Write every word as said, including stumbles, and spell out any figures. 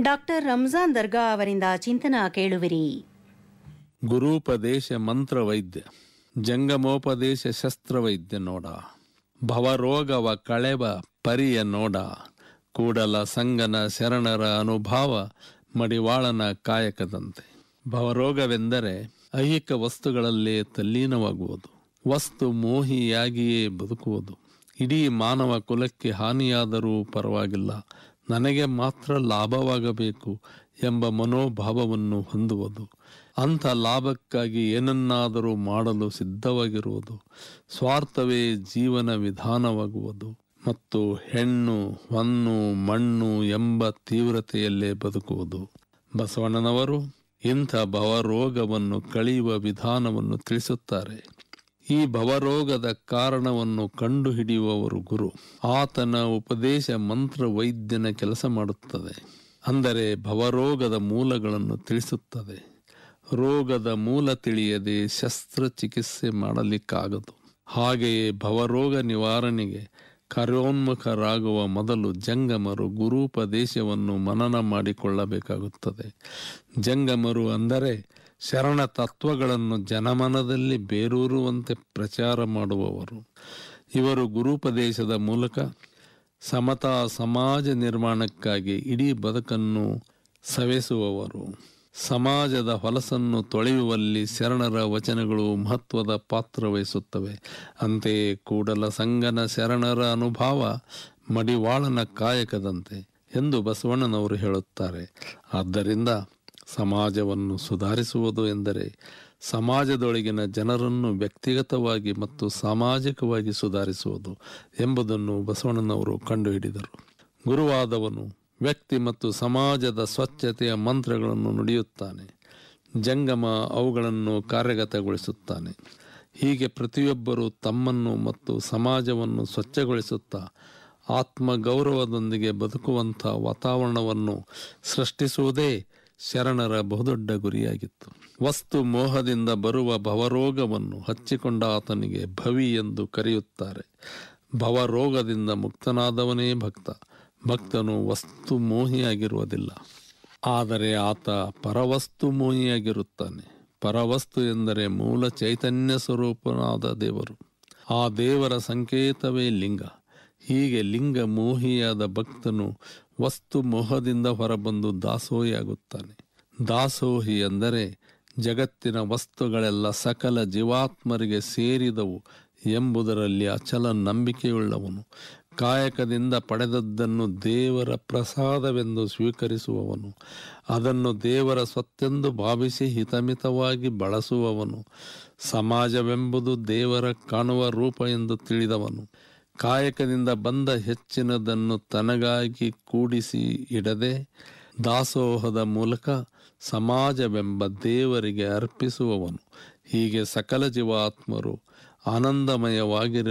Doctor Ramzan ದರ್ಗಾ ಅವರಿಂದ ಚಿಂತನ ಕೇಳುವಿರಿ. ಗುರೂಪದೇಶ ಮಂತ್ರವೈದ್ಯ, ಜಂಗಮೋಪದೇಶ ಶಸ್ತ್ರವೈದ್ಯ ನೋಡ, ಭವರೋಗವ ಕಳೆವ ಪರಿಯ ನೋಡ, ಕೂಡಲ ಸಂಗನ ಶರಣರ ಅನುಭಾವ ಮಡಿವಾಳನ ಕಾಯಕದಂತೆ. ಭವರೋಗವೆಂದರೆ ಐಹಿಕ ವಸ್ತುಗಳಲ್ಲೇ ತಲ್ಲೀನವಾಗುವುದು, ವಸ್ತು ಮೋಹಿಯಾಗಿಯೇ ಬದುಕುವುದು. ಇಡೀ ಮಾನವ ಕುಲಕ್ಕೆ ಹಾನಿಯಾದರೂ ಪರವಾಗಿಲ್ಲ, ನನಗೆ ಮಾತ್ರ ಲಾಭವಾಗಬೇಕು ಎಂಬ ಮನೋಭಾವವನ್ನು ಹೊಂದುವುದು, ಅಂಥ ಲಾಭಕ್ಕಾಗಿ ಏನನ್ನಾದರೂ ಮಾಡಲು ಸಿದ್ಧವಾಗಿರುವುದು, ಸ್ವಾರ್ಥವೇ ಜೀವನ ವಿಧಾನವಾಗುವುದು ಮತ್ತು ಹೆಣ್ಣು ಹೊನ್ನು ಮಣ್ಣು ಎಂಬ ತೀವ್ರತೆಯಲ್ಲೇ ಬದುಕುವುದು. ಬಸವಣ್ಣನವರು ಇಂಥ ಭವರೋಗವನ್ನು ಕಳೆಯುವ ವಿಧಾನವನ್ನು ತಿಳಿಸುತ್ತಾರೆ. ಈ ಭವರೋಗದ ಕಾರಣವನ್ನು ಕಂಡುಹಿಡಿಯುವವರು ಗುರು. ಆತನ ಉಪದೇಶ ಮಂತ್ರ ವೈದ್ಯನ ಕೆಲಸ ಮಾಡುತ್ತದೆ, ಅಂದರೆ ಭವರೋಗದ ಮೂಲಗಳನ್ನು ತಿಳಿಸುತ್ತದೆ. ರೋಗದ ಮೂಲ ತಿಳಿಯದೆ ಶಸ್ತ್ರಚಿಕಿತ್ಸೆ ಮಾಡಲಿಕ್ಕಾಗದು. ಹಾಗೆಯೇ ಭವರೋಗ ನಿವಾರಣೆಗೆ ಕಾರ್ಯೋನ್ಮುಖರಾಗುವ ಮೊದಲು ಜಂಗಮರು ಗುರೂಪದೇಶವನ್ನು ಮನನ ಮಾಡಿಕೊಳ್ಳಬೇಕಾಗುತ್ತದೆ. ಜಂಗಮರು ಅಂದರೆ ಶರಣ ತತ್ವಗಳನ್ನು ಜನಮನದಲ್ಲಿ ಬೇರೂರುವಂತೆ ಪ್ರಚಾರ ಮಾಡುವವರು. ಇವರು ಗುರೂಪದೇಶದ ಮೂಲಕ ಸಮತಾ ಸಮಾಜ ನಿರ್ಮಾಣಕ್ಕಾಗಿ ಇಡೀ ಬದುಕನ್ನು ಸವೆಸುವವರು. ಸಮಾಜದ ಹೊಲಸನ್ನು ತೊಳೆಯುವಲ್ಲಿ ಶರಣರ ವಚನಗಳು ಮಹತ್ವದ ಪಾತ್ರ ವಹಿಸುತ್ತವೆ. ಅಂತೆಯೇ ಕೂಡಲ ಸಂಗನ ಶರಣರ ಅನುಭಾವ ಮಡಿವಾಳನ ಕಾಯಕದಂತೆ ಎಂದು ಬಸವಣ್ಣನವರು ಹೇಳುತ್ತಾರೆ. ಆದ್ದರಿಂದ ಸಮಾಜವನ್ನು ಸುಧಾರಿಸುವುದು ಎಂದರೆ ಸಮಾಜದೊಳಗಿನ ಜನರನ್ನು ವ್ಯಕ್ತಿಗತವಾಗಿ ಮತ್ತು ಸಾಮಾಜಿಕವಾಗಿ ಸುಧಾರಿಸುವುದು ಎಂಬುದನ್ನು ಬಸವಣ್ಣನವರು ಕಂಡುಹಿಡಿದರು. ಗುರುವಾದವನು ವ್ಯಕ್ತಿ ಮತ್ತು ಸಮಾಜದ ಸ್ವಚ್ಛತೆಯ ಮಂತ್ರಗಳನ್ನು ನುಡಿಯುತ್ತಾನೆ. ಜಂಗಮ ಅವುಗಳನ್ನು ಕಾರ್ಯಗತಗೊಳಿಸುತ್ತಾನೆ. ಹೀಗೆ ಪ್ರತಿಯೊಬ್ಬರೂ ತಮ್ಮನ್ನು ಮತ್ತು ಸಮಾಜವನ್ನು ಸ್ವಚ್ಛಗೊಳಿಸುತ್ತಾ ಆತ್ಮಗೌರವದೊಂದಿಗೆ ಬದುಕುವಂಥ ವಾತಾವರಣವನ್ನು ಸೃಷ್ಟಿಸುವುದೇ ಶರಣರ ಬಹುದೊಡ್ಡ ಗುರಿಯಾಗಿತ್ತು. ವಸ್ತು ಮೋಹದಿಂದ ಬರುವ ಭವರೋಗವನ್ನು ಹಚ್ಚಿಕೊಂಡ ಆತನಿಗೆ ಭವಿ ಎಂದು ಕರೆಯುತ್ತಾರೆ. ಭವರೋಗದಿಂದ ಮುಕ್ತನಾದವನೇ ಭಕ್ತ. ಭಕ್ತನು ವಸ್ತು ಮೋಹಿಯಾಗಿರುವುದಿಲ್ಲ, ಆದರೆ ಆತ ಪರವಸ್ತು ಮೋಹಿಯಾಗಿರುತ್ತಾನೆ. ಪರವಸ್ತು ಎಂದರೆ ಮೂಲ ಚೈತನ್ಯ ಸ್ವರೂಪನಾದ ದೇವರು. ಆ ದೇವರ ಸಂಕೇತವೇ ಲಿಂಗ. ಹೀಗೆ ಲಿಂಗ ಮೋಹಿಯಾದ ಭಕ್ತನು ವಸ್ತು ಮೋಹದಿಂದ ಹೊರಬಂದು ದಾಸೋಹಿಯಾಗುತ್ತಾನೆ. ದಾಸೋಹಿ ಎಂದರೆ ಜಗತ್ತಿನ ವಸ್ತುಗಳೆಲ್ಲ ಸಕಲ ಜೀವಾತ್ಮರಿಗೆ ಸೇರಿದವು ಎಂಬುದರಲ್ಲಿ ಅಚಲ ನಂಬಿಕೆಯುಳ್ಳವನು. ಕಾಯಕದಿಂದ ಪಡೆದದ್ದನ್ನು ದೇವರ ಪ್ರಸಾದವೆಂದು ಸ್ವೀಕರಿಸುವವನು. ಅದನ್ನು ದೇವರ ಸ್ವತ್ತೆಂದು ಭಾವಿಸಿ ಹಿತಮಿತವಾಗಿ ಬಳಸುವವನು. ಸಮಾಜವೆಂಬುದು ದೇವರ ಕಾಣುವ ರೂಪ ಎಂದು ತಿಳಿದವನು. ಕಾಯಕದಿಂದ ಬಂದ ಹೆಚ್ಚಿನದನ್ನು ತನಗಾಗಿ ಕೂಡಿಸಿ ಇಡದೆ ದಾಸೋಹದ ಮೂಲಕ ಸಮಾಜವೆಂಬ ದೇವರಿಗೆ ಅರ್ಪಿಸುವವನು. ಹೀಗೆ ಸಕಲ ಜೀವಾತ್ಮರು ಆನಂದಮಯವಾಗಿರ